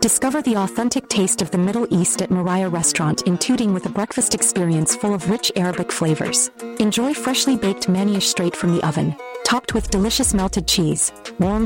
Discover the authentic taste of the Middle East at Moriah Restaurant in Tooting with a breakfast experience full of rich Arabic flavors. Enjoy freshly baked manish straight from the oven, topped with delicious melted cheese, warm